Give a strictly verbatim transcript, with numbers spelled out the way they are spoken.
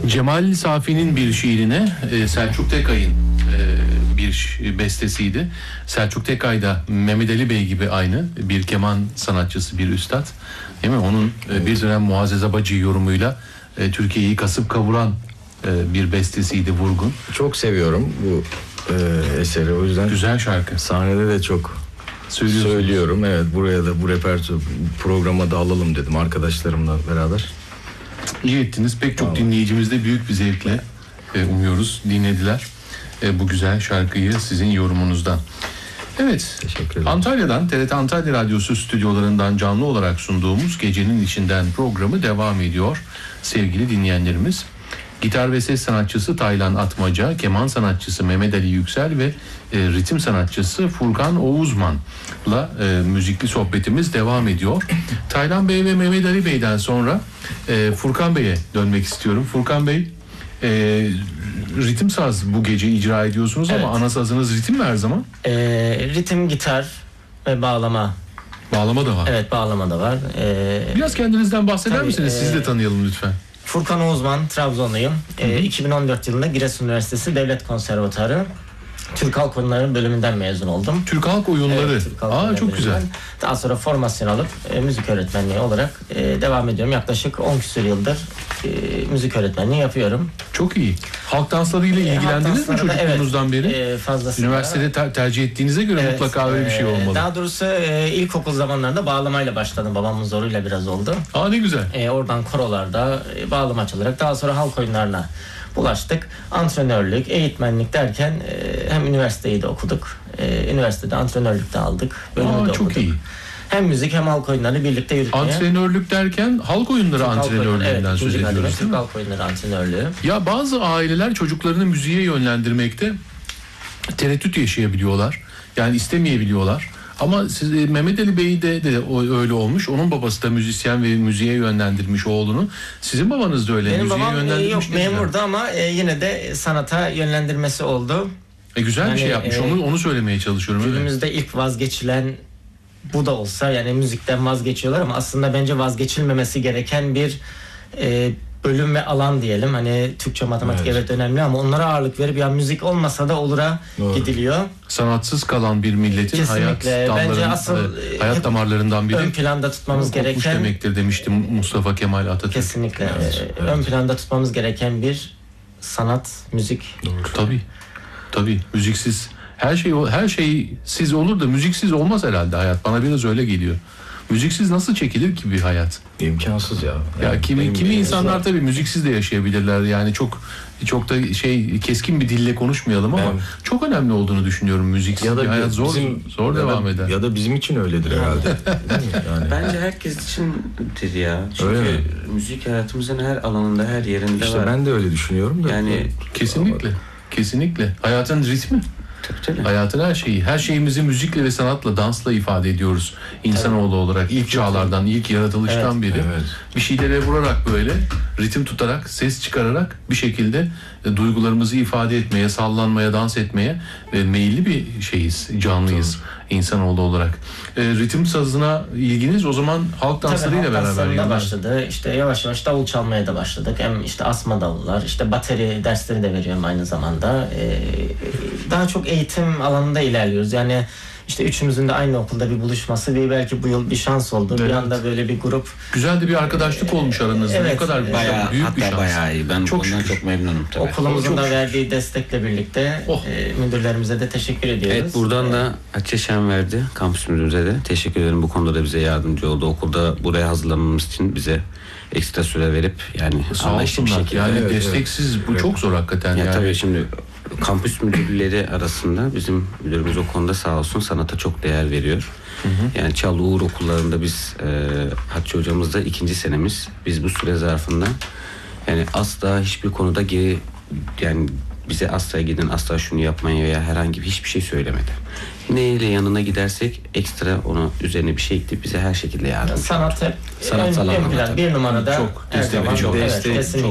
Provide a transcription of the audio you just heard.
Cemal Safi'nin bir şiirine e, Selçuk Tekay'ın e, bir bestesiydi. Selçuk Tekay da Mehmet Ali Bey gibi aynı bir keman sanatçısı, bir üstad. Değil mi? Onun e, bir dönem Muazzez Abacı yorumuyla e, Türkiye'yi kasıp kavuran e, bir bestesiydi Vurgun. Çok seviyorum bu e, eseri, o yüzden. Güzel şarkı. Sahnede de çok söylüyorum. Evet, buraya da bu repertuar programa da alalım dedim arkadaşlarımla beraber. İyi ettiniz. Pek çok Vallahi. dinleyicimiz de büyük bir zevkle e, umuyoruz dinlediler e, bu güzel şarkıyı sizin yorumunuzdan. Evet, Teşekkür ederim. Antalya'dan, T R T Antalya Radyosu stüdyolarından canlı olarak sunduğumuz Gecenin İçinden programı devam ediyor sevgili dinleyenlerimiz. Gitar ve ses sanatçısı Taylan Atmaca, keman sanatçısı Mehmet Ali Yüksel ve e, ritim sanatçısı Furkan Oğuzman'la e, müzikli sohbetimiz devam ediyor. Taylan Bey ve Mehmet Ali Bey'den sonra e, Furkan Bey'e dönmek istiyorum. Furkan Bey, e, ritim saz bu gece icra ediyorsunuz, Evet. ama ana sazınız ritim mi her zaman? Ee, ritim, gitar ve bağlama. Bağlama da var. Evet, bağlama da var. Ee, Biraz kendinizden bahseder Tabii, misiniz? Sizi de e, tanıyalım lütfen. Furkan Oğuzman, Trabzonluyum. Ee, iki bin on dört yılında Giresun Üniversitesi Devlet Konservatuarı Türk Halk Oyunları bölümünden mezun oldum. Türk Halk Oyunları. Evet, Türk Halk Aa, Oyunları çok güzel. bölümünden. Daha sonra formasyon alıp e, müzik öğretmenliği olarak e, devam ediyorum. Yaklaşık on küsur yıldır e, müzik öğretmenliği yapıyorum. Çok iyi. Halk danslarıyla E, halk ilgilendiniz mi dansları da, çocukluğunuzdan evet, beri? E, fazlasıyla. Üniversitede ter- tercih ettiğinize göre Evet, mutlaka öyle bir şey e, olmalı. Daha doğrusu e, ilkokul zamanlarında bağlamayla başladım. Babamın zoruyla biraz oldu. Aa, ne güzel. E, oradan korolarda e, bağlama çalarak daha sonra halk oyunlarına bulaştık. Antrenörlük, eğitmenlik derken e, hem üniversiteyi de okuduk. E, üniversitede antrenörlük de aldık. Bölümü Aa, de çok okuduk. iyi. Hem müzik hem halk oyunları birlikte yürütmeye. Antrenörlük derken halk oyunları Türk halk oyunları, antrenörlüğünden evet, söz ikinci kademe ediyoruz, Türk değil mi? halk oyunları antrenörlüğü. Ya bazı aileler çocuklarını müziğe yönlendirmekte tereddüt yaşayabiliyorlar. Yani istemeyebiliyorlar. Ama siz, e, Mehmet Ali Bey de, de o- öyle olmuş. Onun babası da müzisyen ve müziğe yönlendirmiş oğlunu. Sizin babanız da öyle. Benim müziğe babam e, yönlendirmiş. yok ne güzel. memurdu ama e, yine de sanata yönlendirmesi oldu. E, güzel bir Yani, şey yapmış. e, onu onu söylemeye çalışıyorum. Evet. Günümüzde ilk vazgeçilen bu da olsa, yani müzikten vazgeçiyorlar ama aslında bence vazgeçilmemesi gereken bir e, bölüm ve alan diyelim. Hani Türkçe, matematik evet. Evet. önemli ama onlara ağırlık verip ya müzik olmasa da olura Doğru. gidiliyor. Sanatsız kalan bir milletin hayat Kesinlikle. Bence dallarının, asıl, e, hayat hep damarlarından biri Ön planda tutmamız kopmuş gereken demektir demiştim Mustafa Kemal Atatürk. kesinlikle Evet, e, evet. ön planda tutmamız gereken bir sanat, müzik. Tabii. Tabii. Müziksiz her şey her şey siz olur da müziksiz olmaz herhalde hayat. Bana biraz öyle geliyor. Müziksiz nasıl çekilir ki bir hayat? İmkansız ya. Ya Yani kimi benim kimi benim insanlar zor. tabii müziksiz de yaşayabilirler. Yani çok çok da şey keskin bir dille konuşmayalım ama Ben- çok önemli olduğunu düşünüyorum müziksiz ya da bir hayat zor bizim, zor ya da- devam eder. Ya da bizim için öyledir herhalde. Değil mi? Yani. Bence herkes içindir ya. Öyle Çünkü mi? müzik hayatımızın her alanında, her yerinde İşte var. ben de öyle düşünüyorum da. Yani Kesinlikle. Kesinlikle. Hayatın ritmi. tabii tabii. Hayatın her şeyi, her şeyimizi müzikle ve sanatla, dansla ifade ediyoruz. İnsanoğlu olarak ilk çağlardan, ilk yaratılıştan Evet, beri evet. bir şeylere vurarak böyle ritim tutarak, ses çıkararak bir şekilde e, duygularımızı ifade etmeye, sallanmaya, dans etmeye ve meyilli bir şeyiz, canlıyız insanoğlu olarak. E, ritim sazına ilginiz o zaman halk danslarıyla halk beraber danslarında yıllar. başladı. İşte yavaş yavaş davul çalmaya da başladık. Hem işte asma davullar, işte bateri dersleri de veriyorum aynı zamanda. Ee, daha çok eğitim alanında ilerliyoruz. Yani işte üçümüzün de aynı okulda bir buluşması bir belki bu yıl bir şans oldu. Evet. Bir anda böyle bir grup. Güzel de bir arkadaşlık olmuş aranızda. Evet, ne kadar evet. Bayağı, büyük bir hatta şans. bayağı iyi. Ben Çok bundan şükür. çok memnunum tabii. Okulumuzun Çok da şükür. verdiği destekle birlikte Oh. e, müdürlerimize de teşekkür ediyoruz. Evet, buradan da Hatice Şenverdi kampüs müdürümüze de teşekkür ederim. Bu konuda da bize yardımcı oldu. Okulda buraya hazırlanmamız için bize ekstra süre verip yani Sağ anlayışlı bir olsunlar. şekilde. Yani Evet, desteksiz bu evet. çok zor hakikaten. Ya yani. tabii şimdi kampüs müdürleri arasında bizim müdürümüz o konuda sağ olsun sanata çok değer veriyor. Yani Çal Uğur okullarında biz e, Hatice hocamızda ikinci senemiz. Biz bu süre zarfında yani asla hiçbir konuda geri yani bize asla gidin asla şunu yapmayın veya herhangi bir hiçbir şey söylemedi. Neyle yanına gidersek ekstra ona üzerine bir şey ekleyip bize her şekilde yardımcı. sanat hep Sanatsal ön, ön anlamda plan, tabii. bir numarada Çok her destek zaman. veriyor. Evet, Destek- kesinlikle.